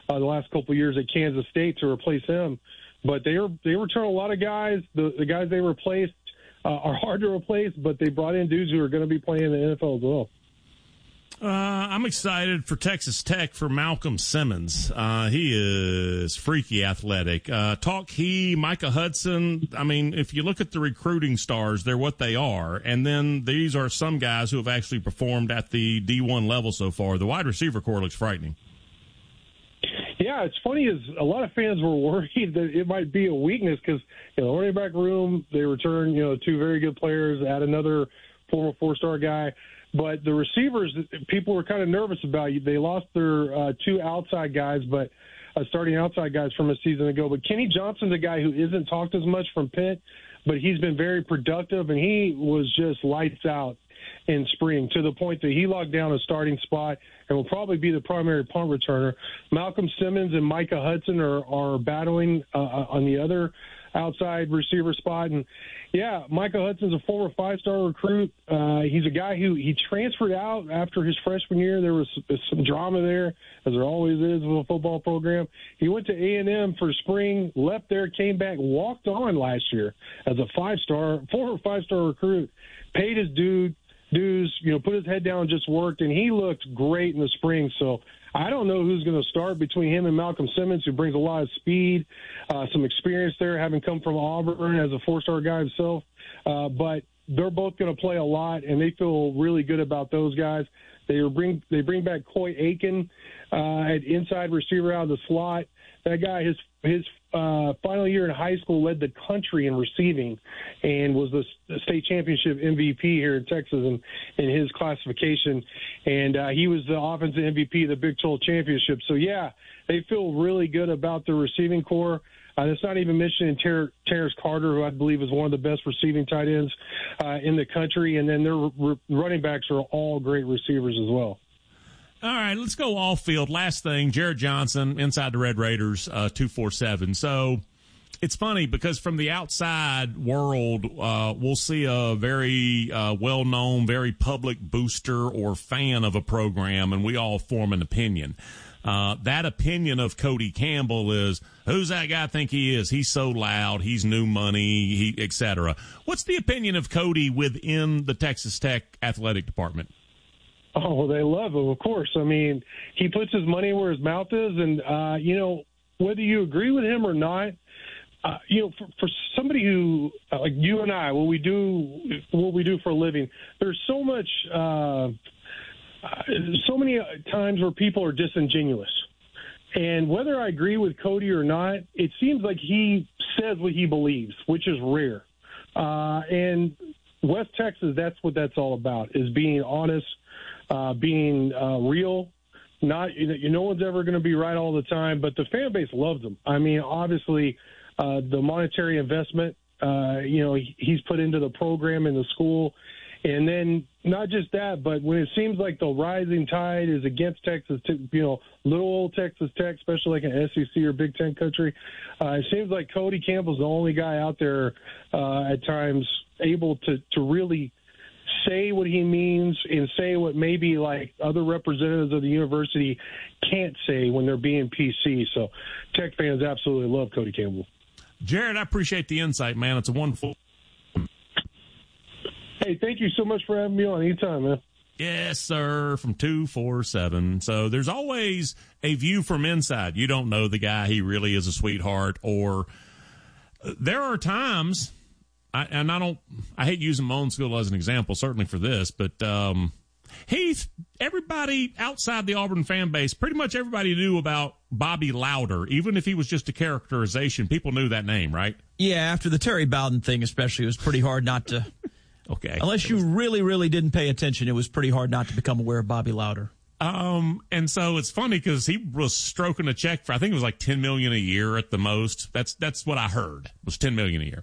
the last couple of years at Kansas State to replace him. But they return a lot of guys. The guys they replaced are hard to replace, but they brought in dudes who are going to be playing in the NFL as well. I'm excited for Texas Tech for Malcolm Simmons. He is freaky athletic. Micah Hudson. I mean, if you look at the recruiting stars, they're what they are. And then these are some guys who have actually performed at the D1 level so far. The wide receiver core looks frightening. Yeah, it's funny is a lot of fans were worried that it might be a weakness because, the running back room, they return, two very good players, add another former four-star guy. But the receivers, people were kind of nervous about. They lost their two outside guys, but starting outside guys from a season ago. But Kenny Johnson's a guy who isn't talked as much from Pitt, but he's been very productive, and he was just lights out in spring to the point that he locked down a starting spot and will probably be the primary punt returner. Malcolm Simmons and Micah Hudson are battling on the other outside receiver spot. And, yeah, Micah Hudson's a former five-star recruit. He's a guy who he transferred out after his freshman year. There was some drama there, as there always is with a football program. He went to A&M for spring, left there, came back, walked on last year as a former five-star recruit, paid his dues, put his head down and just worked, and he looked great in the spring. So I don't know who's going to start between him and Malcolm Simmons, who brings a lot of speed, some experience there, having come from Auburn as a four-star guy himself. But they're both going to play a lot, and they feel really good about those guys. They bring back Coy Aiken at inside receiver out of the slot. That guy, his final year in high school, led the country in receiving and was the state championship MVP here in Texas in his classification. And he was the offensive MVP of the Big 12 championship. So, yeah, they feel really good about their receiving core. That's not even mentioning Terrence Carter, who I believe is one of the best receiving tight ends in the country. And then their running backs are all great receivers as well. All right, let's go off field. Last thing, Jared Johnson, Inside the Red Raiders, 247. So it's funny because from the outside world, we'll see a very well-known, very public booster or fan of a program, and we all form an opinion. That opinion of Cody Campbell is, who's that guy think he is? He's so loud. He's new money, et cetera. What's the opinion of Cody within the Texas Tech athletic department? Oh, well, they love him, of course. I mean, he puts his money where his mouth is, and, whether you agree with him or not, for somebody who, like you and I, what we do for a living, there's so much, so many times where people are disingenuous. And whether I agree with Cody or not, it seems like he says what he believes, which is rare. And West Texas, that's what that's all about, is being honest, being real. No one's ever going to be right all the time, but the fan base loves him. I mean, obviously, the monetary investment, he's put into the program and the school. And then not just that, but when it seems like the rising tide is against Texas, little old Texas Tech, especially like an SEC or Big Ten country, it seems like Cody Campbell's the only guy out there at times able to really say what he means and say what maybe like other representatives of the university can't say when they're being PC. So Tech fans absolutely love Cody Campbell. Jared, I appreciate the insight, man. It's a wonderful. Hey, thank you so much for having me on. Anytime, man. Yes, sir, from 247. So there's always a view from inside. You don't know the guy. He really is a sweetheart. Or there are times, I hate using my own school as an example, certainly for this, but Heath, everybody outside the Auburn fan base, pretty much everybody knew about Bobby Louder, even if he was just a characterization. People knew that name, right? Yeah, after the Terry Bowden thing especially, it was pretty hard not to. Okay. Unless you really, really didn't pay attention, it was pretty hard not to become aware of Bobby Louder. And so it's funny because he was stroking a check for, I think it was like $10 million a year at the most. That's what I heard, was $10 million a year.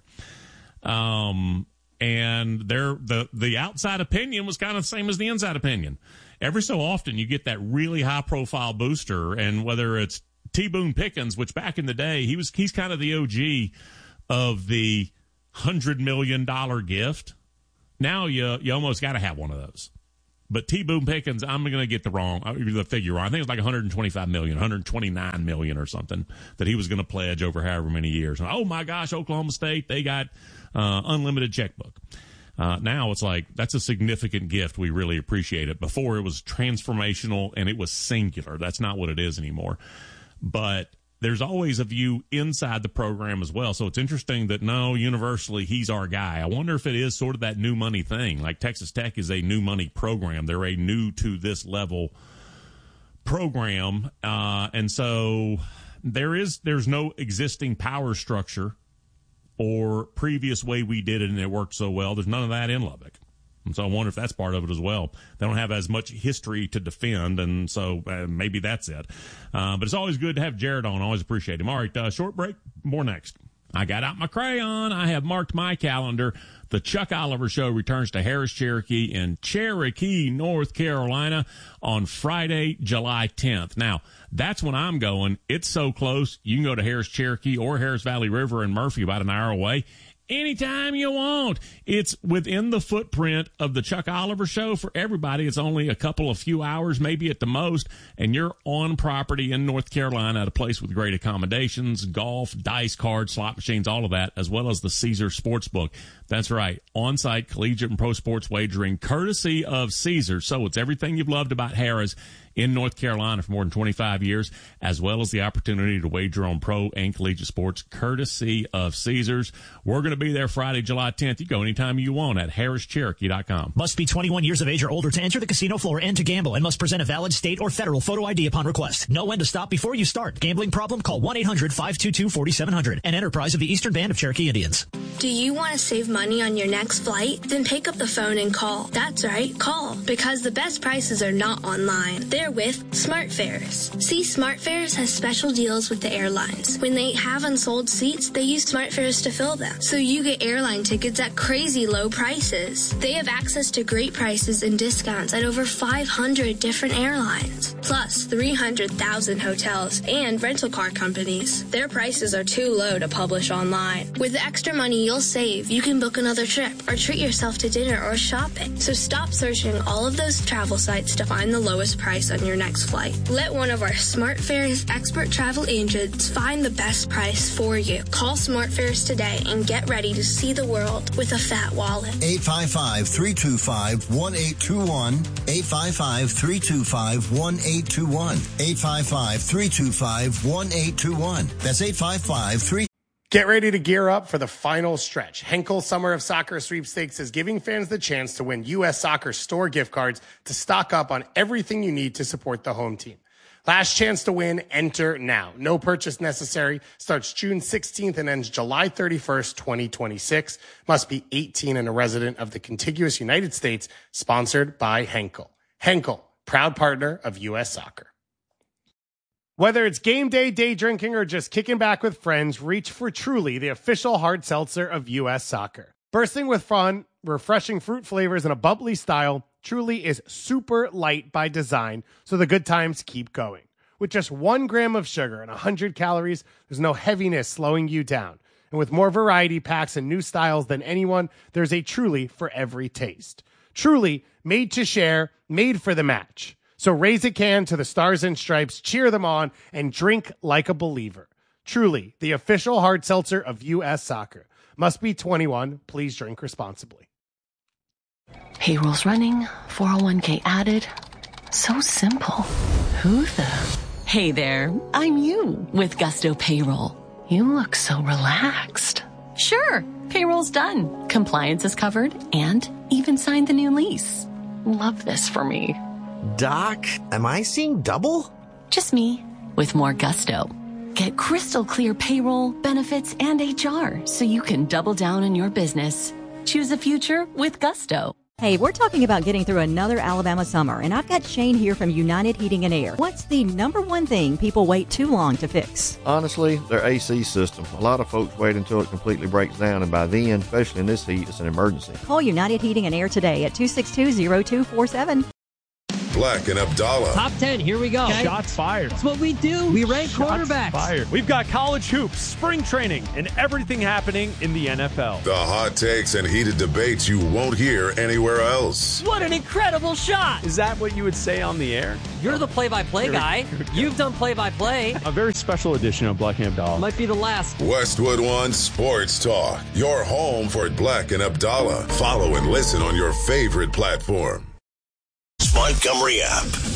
And the outside opinion was kind of the same as the inside opinion. Every so often you get that really high profile booster, and whether it's T. Boone Pickens, which back in the day, he's kind of the OG of the $100 million gift. Now you almost got to have one of those. But T. Boone Pickens, I'm going to get the figure wrong. I think it's like 125 million, 129 million or something that he was going to pledge over however many years. And, oh my gosh, Oklahoma State, they got unlimited checkbook. Now it's like, that's a significant gift. We really appreciate it. Before it was transformational and it was singular. That's not what it is anymore. But there's always a view inside the program as well. So it's interesting that universally he's our guy. I wonder if it is sort of that new money thing. Like Texas Tech is a new money program. They're a new to this level program. And so there's no existing power structure or previous way we did it and it worked so well. There's none of that in Lubbock. And so I wonder if that's part of it as well. They don't have as much history to defend, and so maybe that's it. But it's always good to have Jared on. Always appreciate him. All right, short break. More next. I got out my crayon. I have marked my calendar. The Chuck Oliver Show returns to Harris Cherokee in Cherokee, North Carolina on Friday, July 10th. Now, that's when I'm going. It's so close. You can go to Harris Cherokee or Harris Valley River in Murphy, about an hour away. Anytime you want. It's within the footprint of the Chuck Oliver Show for everybody. It's only a few hours, maybe at the most, and you're on property in North Carolina at a place with great accommodations, golf, dice cards, slot machines, all of that, as well as the Caesar Sportsbook. That's right, on-site collegiate and pro sports wagering, courtesy of Caesar. So it's everything you've loved about Harrah's in North Carolina for more than 25 years, as well as the opportunity to wager on pro and collegiate sports, courtesy of Caesars. We're going to be there Friday, July 10th. You go anytime you want at HarrisCherokee.com. Must be 21 years of age or older to enter the casino floor and to gamble, and must present a valid state or federal photo ID upon request. Know when to stop before you start. Gambling problem? Call 1-800-522-4700. An enterprise of the Eastern Band of Cherokee Indians. Do you want to save money on your next flight? Then pick up the phone and call. That's right, call. Because the best prices are not online. They're with SmartFares. See, SmartFares has special deals with the airlines. When they have unsold seats, they use SmartFares to fill them. So you get airline tickets at crazy low prices. They have access to great prices and discounts at over 500 different airlines. Plus 300,000 hotels and rental car companies. Their prices are too low to publish online. With the extra money you'll save, you can book another trip or treat yourself to dinner or shopping. So stop searching all of those travel sites to find the lowest price on your next flight. Let one of our SmartFares expert travel agents find the best price for you. Call SmartFares today and get ready to see the world with a fat wallet. 855-325-1821. 855-325-1821. 855-325-1821. That's 855-325. Get ready to gear up for the final stretch. Henkel Summer of Soccer Sweepstakes is giving fans the chance to win U.S. Soccer store gift cards to stock up on everything you need to support the home team. Last chance to win, enter now. No purchase necessary. Starts June 16th and ends July 31st, 2026. Must be 18 and a resident of the contiguous United States. Sponsored by Henkel. Henkel, proud partner of U.S. Soccer. Whether it's game day, day drinking, or just kicking back with friends, reach for Truly, the official hard seltzer of U.S. Soccer. Bursting with fun, refreshing fruit flavors, and a bubbly style, Truly is super light by design, so the good times keep going. With just 1 gram of sugar and 100 calories, there's no heaviness slowing you down. And with more variety packs and new styles than anyone, there's a Truly for every taste. Truly, made to share, made for the match. So raise a can to the Stars and Stripes, cheer them on, and drink like a believer. Truly, the official hard seltzer of U.S. Soccer. Must be 21. Please drink responsibly. Payroll's running, 401k added. So simple. Who the? Hey there, I'm you with Gusto Payroll. You look so relaxed. Sure, payroll's done. Compliance is covered and even signed the new lease. Love this for me. Doc, am I seeing double? Just me, with more gusto. Get crystal clear payroll, benefits, and HR so you can double down on your business. Choose a future with Gusto. Hey, we're talking about getting through another Alabama summer, and I've got Shane here from United Heating and Air. What's the number one thing people wait too long to fix? Honestly, their AC system. A lot of folks wait until it completely breaks down, and by then, especially in this heat, it's an emergency. Call United Heating and Air today at 262-0247. Black and Abdallah. Top 10, here we go. Okay. Shots fired. That's what we do. We rank quarterbacks. Fired. We've got college hoops, spring training, and everything happening in the NFL. The hot takes and heated debates you won't hear anywhere else. What an incredible shot. Is that what you would say on the air? You're the play-by-play guy. You've done play-by-play. A very special edition of Black and Abdallah. Might be the last. Westwood One Sports Talk. Your home for Black and Abdallah. Follow and listen on your favorite platform. Montgomery app.